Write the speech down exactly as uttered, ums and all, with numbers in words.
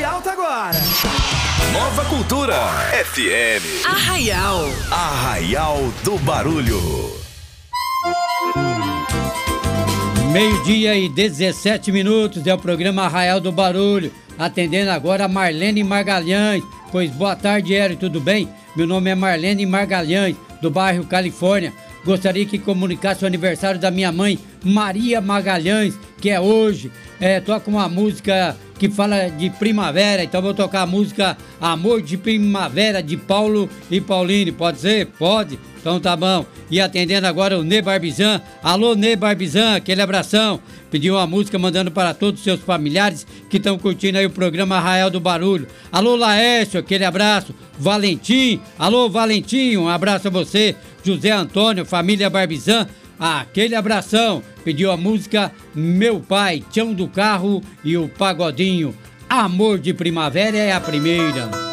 alta agora. Nova Cultura F M. Arraial. Arraial do Barulho. Meio-dia e dezessete minutos é o programa Arraial do Barulho. Atendendo agora a Marlene Margalhães. Pois boa tarde, Hélio, tudo bem? Meu nome é Marlene Margalhães, do bairro Califórnia. Gostaria que comunicasse o aniversário da minha mãe, Maria Magalhães, que é hoje. É, toca uma música que fala de primavera, então vou tocar a música Amor de Primavera, de Paulo e Pauline. Pode ser? Pode? Então tá bom. E atendendo agora o Ney Barbizan. Alô, Ney Barbizan, aquele abração. Pediu uma música mandando para todos os seus familiares que estão curtindo aí o programa Arraial do Barulho. Alô, Laércio, aquele abraço. Valentim, alô, Valentim, um abraço a você. José Antônio, família Barbizan, aquele abração. Pediu a música Meu Pai, Tião do Carro e o Pagodinho. Amor de Primavera é a primeira.